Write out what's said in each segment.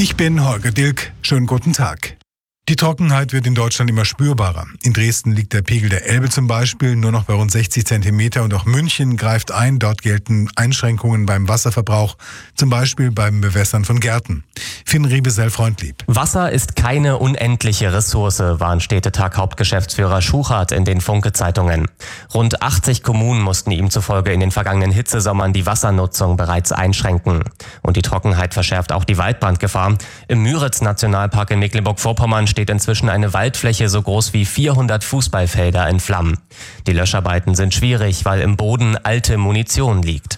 Ich bin Holger Dilk. Schönen guten Tag. Die Trockenheit wird in Deutschland immer spürbarer. In Dresden liegt der Pegel der Elbe zum Beispiel nur noch bei rund 60 Zentimeter und auch München greift ein. Dort gelten Einschränkungen beim Wasserverbrauch, zum Beispiel beim Bewässern von Gärten. Finn Riebesell-Freundlieb. Wasser ist keine unendliche Ressource, warnt Städtetag-Hauptgeschäftsführer Schuchart in den Funke-Zeitungen. Rund 80 Kommunen mussten ihm zufolge in den vergangenen Hitzesommern die Wassernutzung bereits einschränken. Und die Trockenheit verschärft auch die Waldbrandgefahr. Im Müritz-Nationalpark in Mecklenburg-Vorpommern steht inzwischen eine Waldfläche so groß wie 400 Fußballfelder in Flammen. Die Löscharbeiten sind schwierig, weil im Boden alte Munition liegt.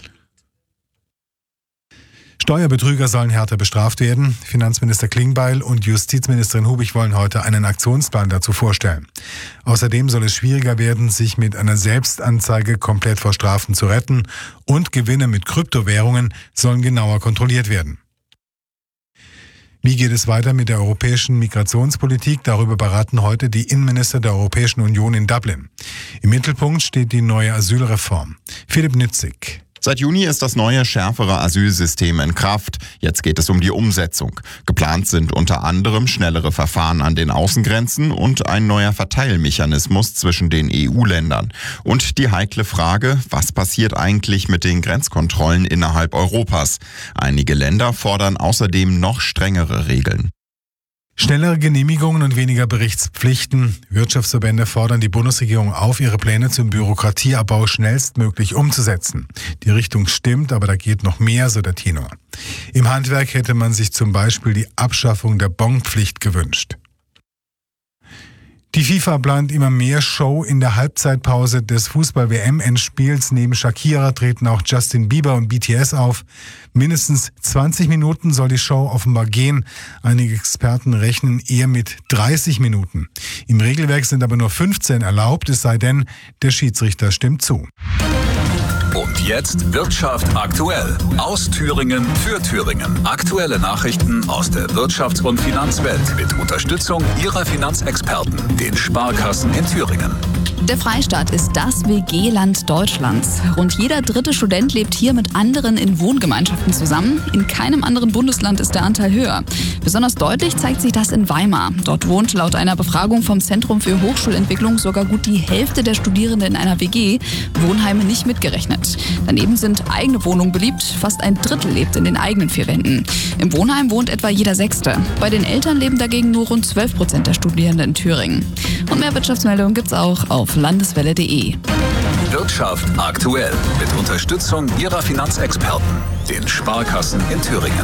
Steuerbetrüger sollen härter bestraft werden. Finanzminister Klingbeil und Justizministerin Hubig wollen heute einen Aktionsplan dazu vorstellen. Außerdem soll es schwieriger werden, sich mit einer Selbstanzeige komplett vor Strafen zu retten und Gewinne mit Kryptowährungen sollen genauer kontrolliert werden. Wie geht es weiter mit der europäischen Migrationspolitik? Darüber beraten heute die Innenminister der Europäischen Union in Dublin. Im Mittelpunkt steht die neue Asylreform. Philipp Nützig. Seit Juni ist das neue, schärfere Asylsystem in Kraft. Jetzt geht es um die Umsetzung. Geplant sind unter anderem schnellere Verfahren an den Außengrenzen und ein neuer Verteilmechanismus zwischen den EU-Ländern. Und die heikle Frage, was passiert eigentlich mit den Grenzkontrollen innerhalb Europas? Einige Länder fordern außerdem noch strengere Regeln. Schnellere Genehmigungen und weniger Berichtspflichten. Wirtschaftsverbände fordern die Bundesregierung auf, ihre Pläne zum Bürokratieabbau schnellstmöglich umzusetzen. Die Richtung stimmt, aber da geht noch mehr, so der Tenor. Im Handwerk hätte man sich zum Beispiel die Abschaffung der Bonpflicht gewünscht. Die FIFA plant immer mehr Show in der Halbzeitpause des Fußball-WM-Endspiels. Neben Shakira treten auch Justin Bieber und BTS auf. Mindestens 20 Minuten soll die Show offenbar gehen. Einige Experten rechnen eher mit 30 Minuten. Im Regelwerk sind aber nur 15 erlaubt, es sei denn, der Schiedsrichter stimmt zu. Und jetzt Wirtschaft aktuell. Aus Thüringen für Thüringen. Aktuelle Nachrichten aus der Wirtschafts- und Finanzwelt mit Unterstützung Ihrer Finanzexperten, den Sparkassen in Thüringen. Der Freistaat ist das WG-Land Deutschlands. Rund jeder dritte Student lebt hier mit anderen in Wohngemeinschaften zusammen. In keinem anderen Bundesland ist der Anteil höher. Besonders deutlich zeigt sich das in Weimar. Dort wohnt laut einer Befragung vom Zentrum für Hochschulentwicklung sogar gut die Hälfte der Studierenden in einer WG. Wohnheime nicht mitgerechnet. Daneben sind eigene Wohnungen beliebt. Fast ein Drittel lebt in den eigenen 4 Wänden. Im Wohnheim wohnt etwa jeder Sechste. Bei den Eltern leben dagegen nur rund 12% der Studierenden in Thüringen. Und mehr Wirtschaftsmeldungen gibt's auch auf landeswelle.de. Wirtschaft aktuell mit Unterstützung Ihrer Finanzexperten, den Sparkassen in Thüringen.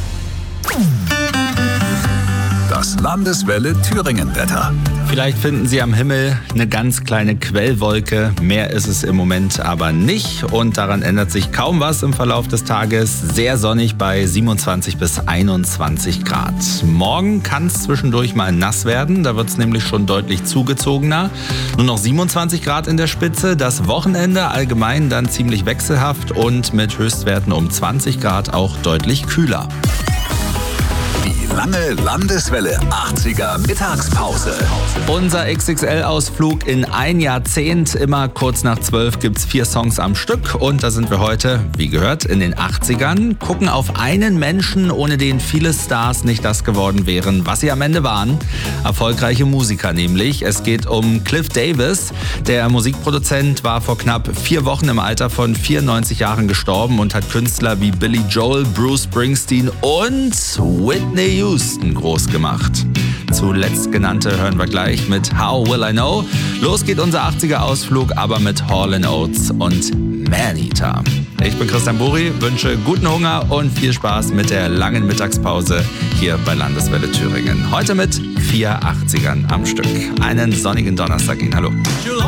Das Landeswelle Thüringen-Wetter. Vielleicht finden Sie am Himmel eine ganz kleine Quellwolke. Mehr ist es im Moment aber nicht. Und daran ändert sich kaum was im Verlauf des Tages. Sehr sonnig bei 27 bis 21 Grad. Morgen kann es zwischendurch mal nass werden. Da wird es nämlich schon deutlich zugezogener. Nur noch 27 Grad in der Spitze. Das Wochenende allgemein dann ziemlich wechselhaft und mit Höchstwerten um 20 Grad auch deutlich kühler. Lange Landeswelle 80er Mittagspause. Unser XXL-Ausflug in ein Jahrzehnt. Immer kurz nach 12 gibt's 4 Songs am Stück. Und da sind wir heute, wie gehört, in den 80ern. Gucken auf einen Menschen, ohne den viele Stars nicht das geworden wären, was sie am Ende waren. Erfolgreiche Musiker nämlich. Es geht um Cliff Davis. Der Musikproduzent war vor knapp 4 Wochen im Alter von 94 Jahren gestorben und hat Künstler wie Billy Joel, Bruce Springsteen und Whitney Houston groß gemacht. Zuletzt genannte hören wir gleich mit How Will I Know. Los geht unser 80er-Ausflug, aber mit Hall & Oates und Maneater. Ich bin Christian Buri, wünsche guten Hunger und viel Spaß mit der langen Mittagspause hier bei Landeswelle Thüringen. Heute mit 4 80ern am Stück. Einen sonnigen Donnerstag Ihnen. Hallo.